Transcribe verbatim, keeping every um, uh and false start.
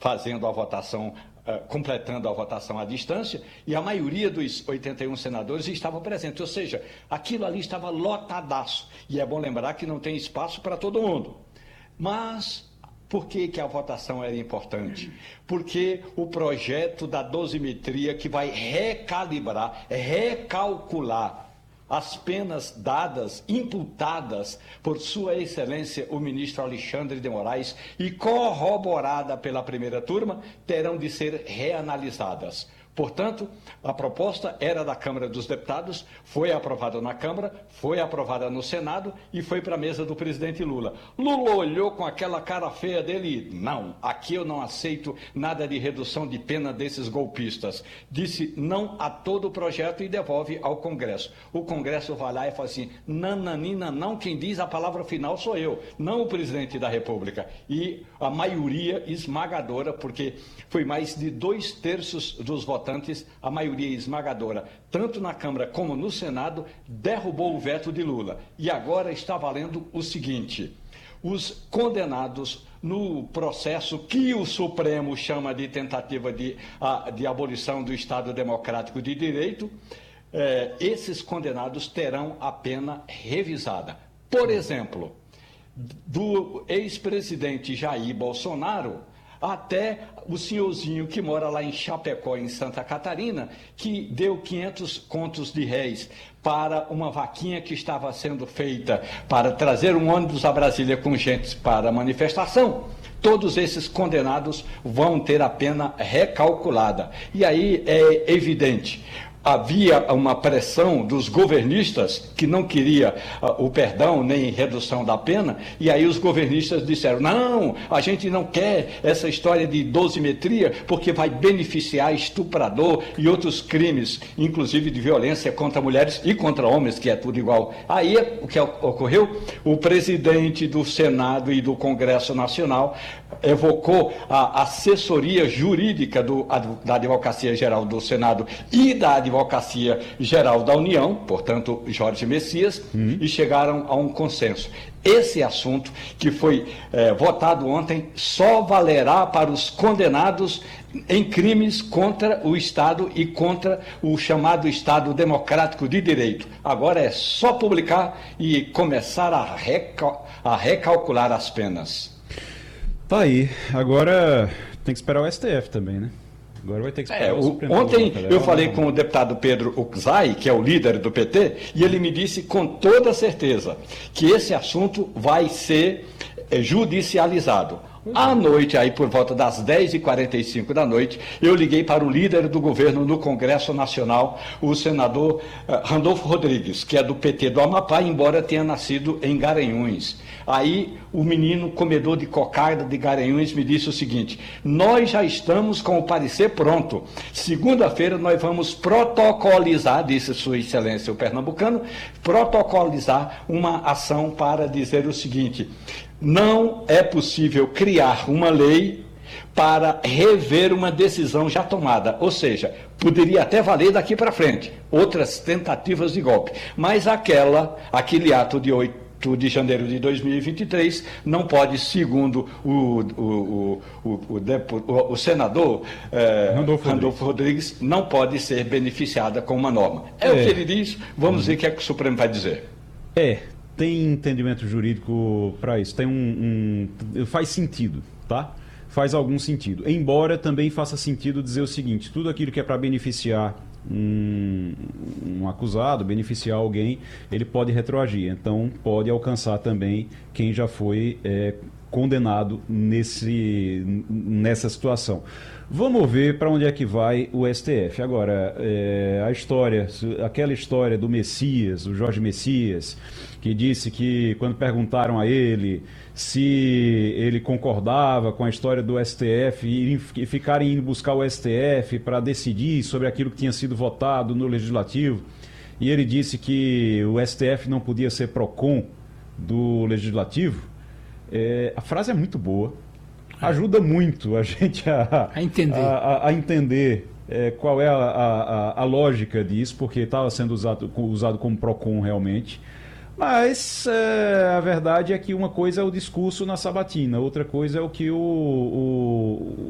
fazendo a votação, uh, completando a votação à distância, e a maioria dos oitenta e um senadores estava presente, ou seja, aquilo ali estava lotadaço, e é bom lembrar que não tem espaço para todo mundo. Mas por que que a votação era importante? Porque o projeto da dosimetria que vai recalibrar, recalcular as penas dadas, imputadas por Sua Excelência o ministro Alexandre de Moraes e corroborada pela primeira turma, terão de ser reanalisadas. Portanto, a proposta era da Câmara dos Deputados, foi aprovada na Câmara, foi aprovada no Senado e foi para a mesa do presidente Lula. Lula olhou com aquela cara feia dele e, não, aqui eu não aceito nada de redução de pena desses golpistas. Disse não a todo o projeto e devolve ao Congresso. O Congresso vai lá e fala assim, nananina, não, quem diz a palavra final sou eu, não o presidente da República. E a maioria esmagadora, porque foi mais de dois terços dos votos votantes, a maioria esmagadora, tanto na Câmara como no Senado, derrubou o veto de Lula. E agora está valendo o seguinte: os condenados no processo que o Supremo chama de tentativa de, de abolição do Estado Democrático de Direito, eh, esses condenados terão a pena revisada. Por exemplo, do ex-presidente Jair Bolsonaro até o senhorzinho que mora lá em Chapecó, em Santa Catarina, que deu quinhentos contos de réis para uma vaquinha que estava sendo feita para trazer um ônibus a Brasília com gente para a manifestação. Todos esses condenados vão ter a pena recalculada. E aí é evidente, havia uma pressão dos governistas que não queria uh, o perdão nem redução da pena, e aí os governistas disseram, não, a gente não quer essa história de dosimetria, porque vai beneficiar estuprador e outros crimes, inclusive de violência contra mulheres e contra homens, que é tudo igual. Aí o que ocorreu? O presidente do Senado e do Congresso Nacional evocou a assessoria jurídica do, da Advocacia Geral do Senado e da Advocacia Geral da União, portanto, Jorge Messias, uhum. e chegaram a um consenso. Esse assunto, que foi eh, votado ontem, só valerá para os condenados em crimes contra o Estado e contra o chamado Estado Democrático de Direito. Agora é só publicar e começar a, recal a recalcular as penas. Tá aí. Agora tem que esperar o S T F também, né? Agora vai ter que esperar é, o Supremo. Ontem eu falei com o deputado Pedro Uczai, que é o líder do P T, e ele me disse com toda certeza que esse assunto vai ser é, judicializado. À noite, aí por volta das dez e quarenta e cinco da noite, eu liguei para o líder do governo no Congresso Nacional, o senador uh, Randolfo Rodrigues, que é do P T do Amapá, embora tenha nascido em Garanhuns. Aí o menino comedor de cocada de Garanhuns me disse o seguinte: nós já estamos com o parecer pronto. Segunda-feira nós vamos protocolizar, disse Sua Excelência o pernambucano, protocolizar uma ação para dizer o seguinte: não é possível criar uma lei para rever uma decisão já tomada, ou seja, poderia até valer daqui para frente outras tentativas de golpe, mas aquela, aquele ato de oito de janeiro de dois mil e vinte e três não pode, segundo o, o, o, o, o, o senador eh, Randolfo, Randolfo Rodrigues. Rodrigues, não pode ser beneficiada com uma norma. É, é. o que ele diz, vamos ver o que é que o Supremo vai dizer. É, tem entendimento jurídico para isso, tem um, um... faz sentido, tá? Faz algum sentido. Embora também faça sentido dizer o seguinte: tudo aquilo que é para beneficiar um, um acusado, beneficiar alguém, ele pode retroagir. Então pode alcançar também quem já foi é, condenado nesse, nessa situação. Vamos ver para onde é que vai o S T F. Agora, é, a história, aquela história do Messias, o Jorge Messias, que disse que quando perguntaram a ele se ele concordava com a história do S T F e ficarem indo buscar o S T F para decidir sobre aquilo que tinha sido votado no Legislativo, e ele disse que o S T F não podia ser PROCON do Legislativo, é, a frase é muito boa. Ajuda muito a gente a, a entender, a, a, a entender é, qual é a, a, a lógica disso, porque estava sendo usado, usado como PROCON realmente. Mas é, a verdade é que uma coisa é o discurso na sabatina, outra coisa é o que o, o,